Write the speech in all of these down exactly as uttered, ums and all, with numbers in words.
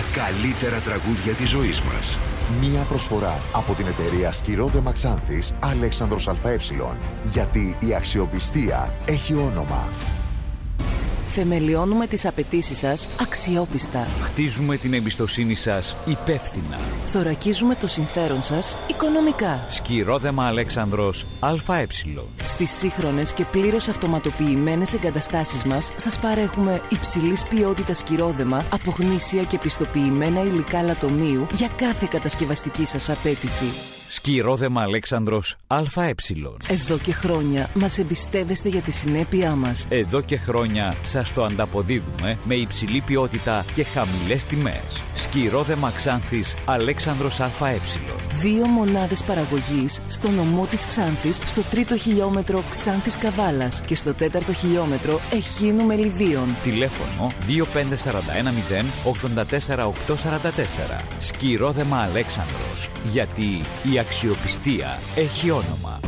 καλύτερα τραγούδια της ζωής μας. Μία προσφορά από την εταιρεία Σκυρόδεμα Ξάνθης Αλέξανδρος ΑΕ. Γιατί η αξιοπιστία έχει όνομα. Θεμελιώνουμε τις απαιτήσεις σας αξιόπιστα. Χτίζουμε την εμπιστοσύνη σας υπεύθυνα. Θωρακίζουμε το συμφέρον σας οικονομικά. Σκυρόδεμα Αλέξανδρος ΑΕ. Στις σύγχρονες και πλήρως αυτοματοποιημένες εγκαταστάσεις μας σας παρέχουμε υψηλής ποιότητας σκυρόδεμα από γνήσια και πιστοποιημένα υλικά λατομείου για κάθε κατασκευαστική σας απέτηση. Σκυρόδεμα Αλέξανδρος ΑΕ. Εδώ και χρόνια μας εμπιστεύεστε για τη συνέπειά μας. Εδώ και χρόνια σας το ανταποδίδουμε με υψηλή ποιότητα και χαμηλές τιμές. Σκυρόδεμα Ξάνθης Αλέξανδρος ΑΕ. Δύο μονάδες παραγωγής στο νομό της Ξάνθης, στο τρίτο χιλιόμετρο Ξάνθης Καβάλας και στο τέταρτο χιλιόμετρο Εχίνου Μελιδίων. Τηλέφωνο δύο πέντε τέσσερα ένα μηδέν ογδόντα τέσσερα οκτακόσια σαράντα τέσσερα. Σκυρόδεμα Αλέξανδρος. Γιατί η αξιοπιστία έχει όνομα.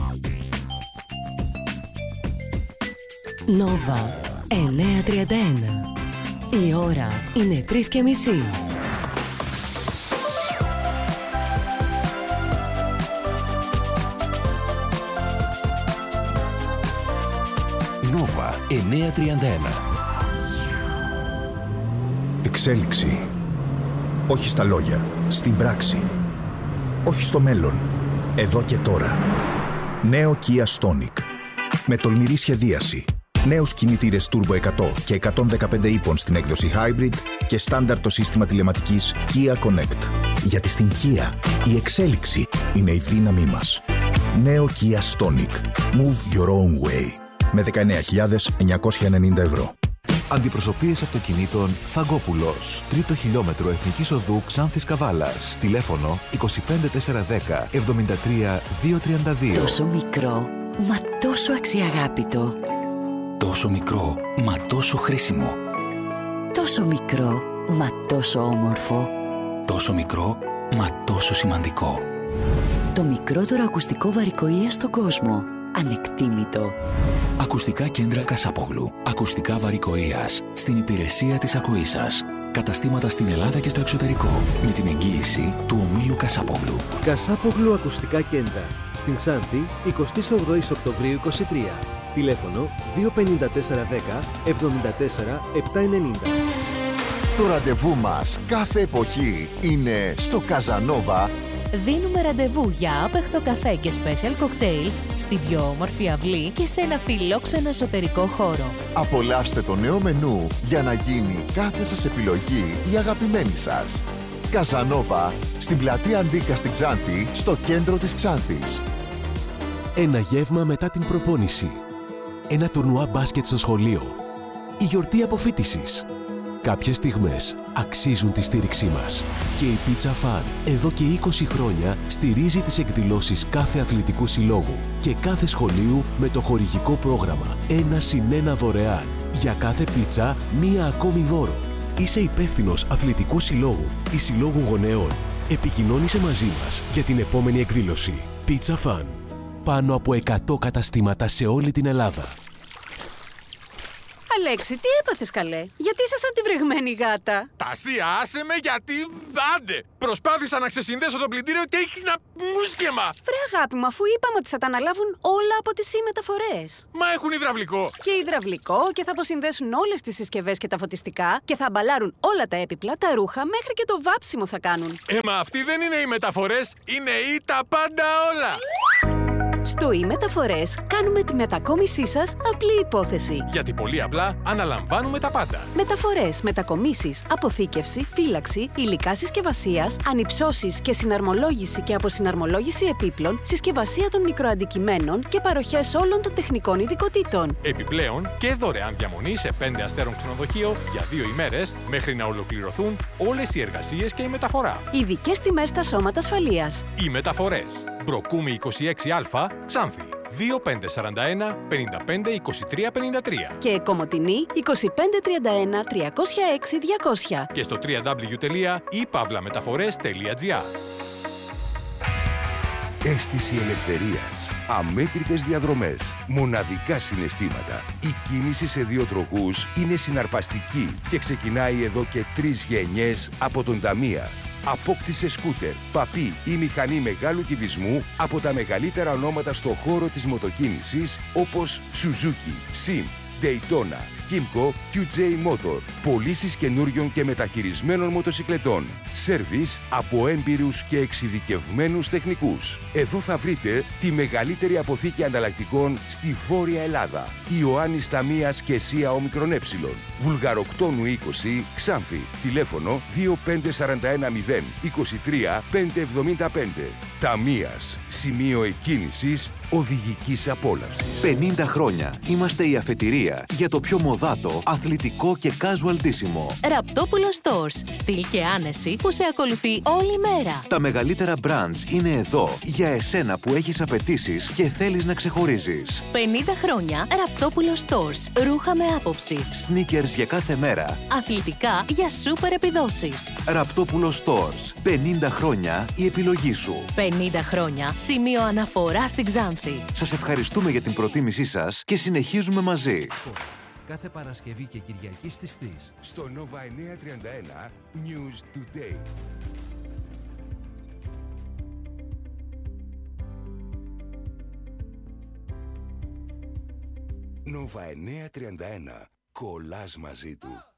Νόβα εννιακόσια τριάντα ένα. Η ώρα είναι τρεις και μισή. Νόβα εννιακόσια τριάντα ένα. Εξέλιξη. Όχι στα λόγια, στην πράξη. Όχι στο μέλλον, εδώ και τώρα. Νέο Kia Stonic. Με τολμηρή σχεδίαση. Νέους κινητήρες Turbo εκατό και εκατόν δεκαπέντε ύπων στην έκδοση Hybrid και στάνταρ το σύστημα τηλεματικής Kia Connect. Γιατί στην Kia η εξέλιξη είναι η δύναμή μας. Νέο Kia Stonic. Move your own way. Με δεκαεννέα χιλιάδες εννιακόσια ενενήντα ευρώ. Αντιπροσωπείες αυτοκινήτων Φαγκόπουλος. Τρίτο χιλιόμετρο Εθνικής Οδού Ξάνθης Καβάλας. Τηλέφωνο είκοσι πέντε τέσσερα δέκα εβδομήντα τρία διακόσια τριάντα δύο. Τόσο μικρό, μα τόσο αξιαγάπητο. Τόσο μικρό, μα τόσο χρήσιμο. Τόσο μικρό, μα τόσο όμορφο. Τόσο μικρό, μα τόσο σημαντικό. Το μικρότερο ακουστικό βαρικοΐα στον κόσμο. Ανεκτήμητο. Ακουστικά κέντρα Κασάπογλου. Ακουστικά βαρικοΐας. Στην υπηρεσία της ακοής σας. Καταστήματα στην Ελλάδα και στο εξωτερικό. Με την εγγύηση του ομίλου Κασάπογλου. Κασάπογλου Ακουστικά Κέντρα. Στην Ξάνθη, εικοστή όγδοη Οκτωβρίου είκοσι τρία. Τηλέφωνο δύο πέντε τέσσερα δέκα εβδομήντα τέσσερα επτακόσια ενενήντα. Το ραντεβού μας κάθε εποχή είναι στο Καζανόβα. Δίνουμε ραντεβού για άπεχτο καφέ και special cocktails στην πιο όμορφη αυλή και σε ένα φιλόξενο εσωτερικό χώρο. Απολαύστε το νέο μενού για να γίνει κάθε σας επιλογή η αγαπημένη σας. Καζανόβα, στην πλατεία Αντίκα στην Ξάνθη, στο κέντρο της Ξάνθης. Ένα γεύμα μετά την προπόνηση. Ένα τουρνουά μπάσκετ στο σχολείο. Η γιορτή αποφοίτησης. Κάποιες στιγμές αξίζουν τη στήριξή μας. Και η Pizza Fun εδώ και είκοσι χρόνια στηρίζει τις εκδηλώσεις κάθε αθλητικού συλλόγου και κάθε σχολείου με το χορηγικό πρόγραμμα ένα συν ένα δωρεάν. Για κάθε πίτσα μία ακόμη δώρο. Είσαι υπεύθυνος αθλητικού συλλόγου ή συλλόγου γονέων. Επικοινώνησε μαζί μας για την επόμενη εκδήλωση. Pizza Fun. Πάνω από εκατό καταστήματα σε όλη την Ελλάδα. Αλέξη, τι έπαθες καλέ? Γιατί είσαι σαν τη βρεγμένη γάτα? Τασία, άσε με γιατί δάντε! Προσπάθησα να ξεσυνδέσω το πλυντήριο και έχει ένα μουσκεμα! Βρε αγάπη μου, αφού είπαμε ότι θα τα αναλάβουν όλα από τις e-μεταφορές. Μα έχουν υδραυλικό. Και υδραυλικό και θα αποσυνδέσουν όλες τις συσκευές και τα φωτιστικά και θα αμπαλάρουν όλα τα έπιπλα, τα ρούχα, μέχρι και το βάψιμο θα κάνουν. Ε, μα αυτοί δεν είναι οι μεταφορές, είναι οι τα πάντα όλα! Στο e-μεταφορές κάνουμε τη μετακόμισή σας απλή υπόθεση. Γιατί πολύ απλά αναλαμβάνουμε τα πάντα. Μεταφορές, μετακομίσεις, αποθήκευση, φύλαξη, υλικά συσκευασίας, ανυψώσεις και συναρμολόγηση και αποσυναρμολόγηση επίπλων, συσκευασία των μικροαντικειμένων και παροχές όλων των τεχνικών ειδικοτήτων. Επιπλέον και δωρεάν διαμονή σε πέντε αστέρων ξενοδοχείο για δύο ημέρες μέχρι να ολοκληρωθούν όλες οι εργασίες και η μεταφορά. Ειδικές τιμές στα σώματα ασφαλείας. Οι μεταφορές. Μπροκούμη είκοσι έξι Α, Ξάνθη. δύο πέντε τέσσερα ένα πέντε πέντε είκοσι τρία πενήντα τρία. Και Κομοτηνή είκοσι πέντε τριάντα ένα τριακόσια έξι διακόσια. Και στο double-u double-u double-u τελεία i pavla metaphores τελεία gr. Αίσθηση ελευθερίας. Αμέτρητες διαδρομές. Μοναδικά συναισθήματα. Η κίνηση σε δύο τροχούς είναι συναρπαστική και ξεκινάει εδώ και τρεις γενιές από τον Ταμία. Απόκτησε σκούτερ, παπί ή μηχανή μεγάλου κυβισμού από τα μεγαλύτερα ονόματα στο χώρο της μοτοκίνησης όπως Suzuki, Sim, Daytona, Kymco, κιου τζέι Motor. Πωλήσεις καινούριων και μεταχειρισμένων μοτοσικλετών. Σέρβις από έμπειρους και εξειδικευμένους τεχνικούς. Εδώ θα βρείτε τη μεγαλύτερη αποθήκη ανταλλακτικών στη Βόρεια Ελλάδα. Ιωάννης Ταμίας και ΣΥΑ Όμικρον Ε. Βουλγαροκτόνου είκοσι, Ξάνθη. Τηλέφωνο δύο πέντε τέσσερα ένα μηδέν είκοσι τρία πεντακόσια εβδομήντα πέντε. Ταμίας. Σημείο εκκίνησης οδηγικής απόλαυσης. πενήντα χρόνια είμαστε η αφετηρία για το πιο μοδάτο, αθλητικό και casual ντύσιμο. Ραπτόπουλο Stores. Στυλ και άνεση που σε ακολουθεί όλη μέρα. Τα μεγαλύτερα brands είναι εδώ για εσένα που έχεις απαιτήσεις και θέλεις να ξεχωρίζεις. πενήντα χρόνια Ραπτόπουλο Stores. Ρούχα με άποψη. Sneakers για κάθε μέρα. Αθλητικά για σούπερ επιδόσεις. Ραπτόπουλο Stores. πενήντα χρόνια η επιλογή σου. πενήντα χρόνια σημείο αναφορά στην Ξάνθη. Σας ευχαριστούμε για την προτίμησή σας και συνεχίζουμε μαζί. Κάθε Παρασκευή και Κυριακή στις τρεις. Στο Nova εννιακόσια τριάντα ένα News Today. Nova εννιακόσια τριάντα ένα. Κολλάς μαζί του.